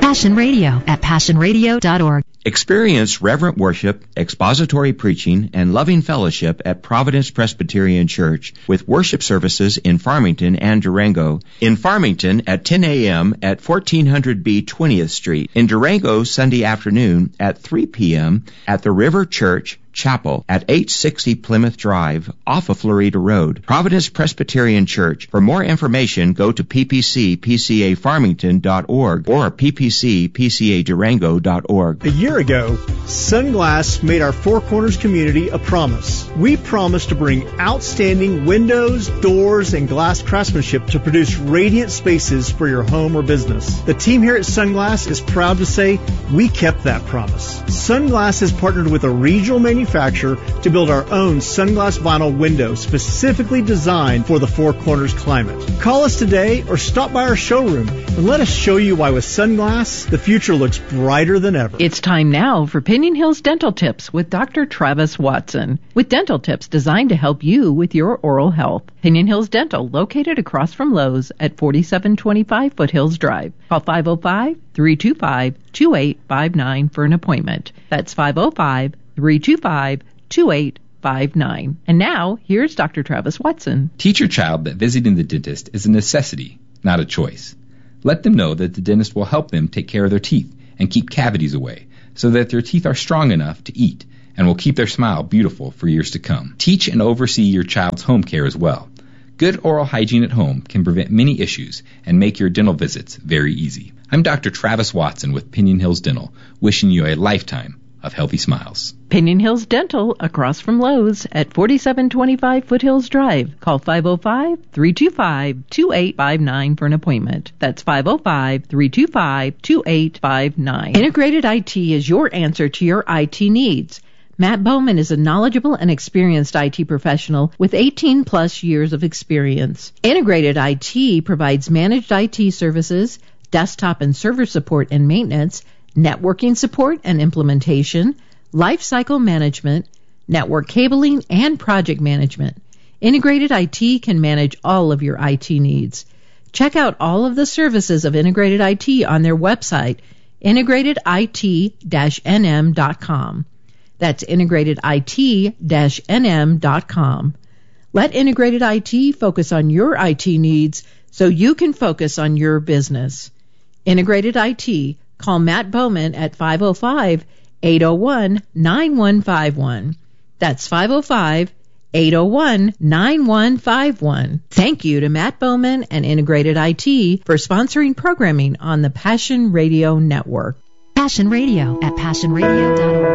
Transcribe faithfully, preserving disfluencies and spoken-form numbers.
Passion Radio at passion radio dot org. Experience reverent worship, expository preaching, and loving fellowship at Providence Presbyterian Church with worship services in Farmington and Durango. In Farmington at ten a.m. at fourteen hundred B twentieth Street. In Durango, Sunday afternoon at three p.m. at the River Church Chapel at eight sixty Plymouth Drive off of Florida Road. Providence Presbyterian Church. For more information, go to p p c p c a farmington dot org or p p c p c a durango dot org. A year ago, Sunglass made our Four Corners community a promise. We promised to bring outstanding windows, doors, and glass craftsmanship to produce radiant spaces for your home or business. The team here at Sunglass is proud to say we kept that promise. Sunglass has partnered with a regional manufacturer to build our own Sunglass vinyl window specifically designed for the Four Corners climate. Call us today or stop by our showroom and let us show you why with Sunglass, the future looks brighter than ever. It's time now for Pinion Hills Dental Tips with Doctor Travis Watson. With dental tips designed to help you with your oral health. Pinion Hills Dental, located across from Lowe's at forty-seven twenty-five Foothills Drive. Call five oh five, three two five, two eight five nine for an appointment. That's five oh five, three two five, two eight five nine. And now, here's Doctor Travis Watson. Teach your child that visiting the dentist is a necessity, not a choice. Let them know that the dentist will help them take care of their teeth and keep cavities away so that their teeth are strong enough to eat and will keep their smile beautiful for years to come. Teach and oversee your child's home care as well. Good oral hygiene at home can prevent many issues and make your dental visits very easy. I'm Doctor Travis Watson with Pinion Hills Dental, wishing you a lifetime of healthy smiles. Pinion Hills Dental, across from Lowe's at forty-seven twenty-five Foothills Drive. Call five oh five, three two five, two eight five nine for an appointment. That's five oh five, three two five, two eight five nine. Integrated I T is your answer to your I T needs. Matt Bowman is a knowledgeable and experienced I T professional with eighteen plus years of experience. Integrated I T provides managed I T services, desktop and server support and maintenance, networking support and implementation, lifecycle management, network cabling, and project management. Integrated I T can manage all of your I T needs. Check out all of the services of Integrated I T on their website, integrated I T dash N M dot com. That's integrated I T dash N M dot com. Let Integrated I T focus on your I T needs so you can focus on your business. Integrated I T. Call Matt Bowman at five oh five, eight oh one, nine one five one. That's five oh five, eight oh one, nine one five one. Thank you to Matt Bowman and Integrated I T for sponsoring programming on the Passion Radio Network. Passion Radio at passion radio dot org.